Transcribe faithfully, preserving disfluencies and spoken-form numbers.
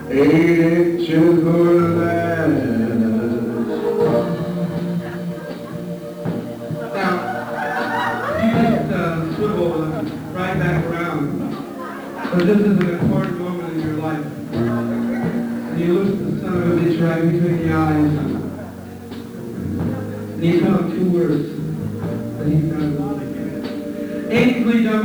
Age to last. Now, you just uh, swivel right back around. But this is an important moment in your life. And you look at the son of a bitch right between the eyes. And you tell him two words. And he's done. Ain't cleaned up